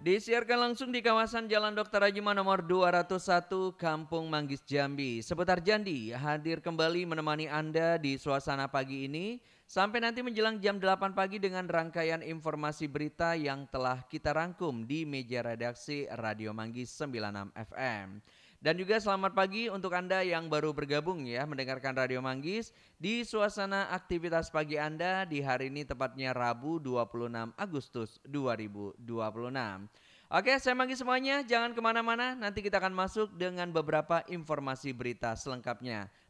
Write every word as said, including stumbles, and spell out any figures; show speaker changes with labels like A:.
A: Disiarkan langsung di kawasan Jalan Dokter Rajima nomor dua ratus satu Kampung Manggis Jambi. Seputar Jandi hadir kembali menemani Anda di suasana pagi ini sampai nanti menjelang jam delapan pagi dengan rangkaian informasi berita yang telah kita rangkum di meja redaksi Radio Manggis sembilan puluh enam F M. Dan juga selamat pagi untuk Anda yang baru bergabung ya mendengarkan Radio Manggis di suasana aktivitas pagi Anda di hari ini tepatnya Rabu dua puluh enam Agustus dua ribu dua puluh enam. Oke, saya manggil semuanya, jangan kemana-mana, nanti kita akan masuk dengan beberapa informasi berita selengkapnya.